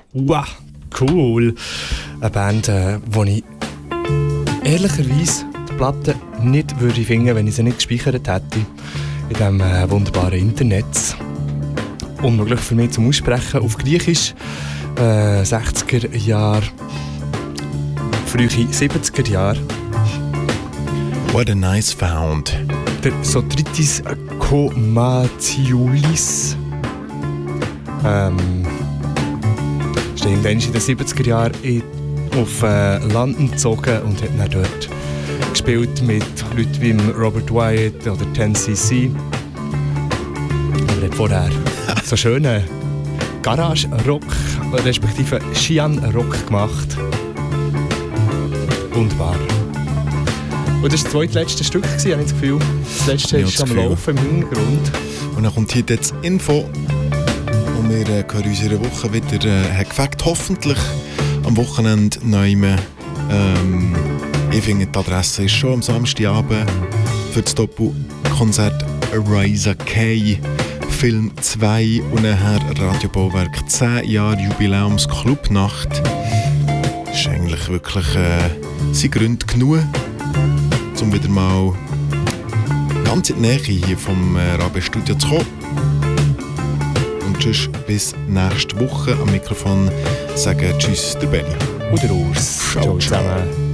Wow, cool. Eine Band, die ich ehrlicherweise die Platte nicht würde finden, wenn ich sie nicht gespeichert hätte. In diesem wunderbaren Internet. Unmöglich für mich zum Aussprechen. Auf Griechisch, 60er Jahre, frühe 70er Jahre. What a nice found. Der Sotritis Komathioulis. Ist irgendwann in den 70er Jahren auf London gezogen und hat dann dort gespielt mit Leuten wie Robert Wyatt oder 10cc. Aber er hat vorher so schönen Garage-Rock, respektive Xian-Rock gemacht. Wunderbar. Und das war das zweitletzte Stück, habe ich das Gefühl. Das letzte ist am Laufen im Hintergrund. Und dann kommt hier jetzt Info. Und wir hören uns in der Woche wieder gefällt. Hoffentlich am Wochenende neu. Ich finde, die Adresse ist schon am Samstagabend für das Doppelkonzert Ariza Kay, Film 2 und nachher Radio Bauwerk 10 Jahre Jubiläums-Clubnacht. Das ist eigentlich wirklich sind Gründe genug, um wieder mal ganz in die Nähe hier vom Rabe-Studio zu kommen. Und tschüss, bis nächste Woche. Am Mikrofon sagen Tschüss, der Benni. Und der Urs. Ciao zusammen.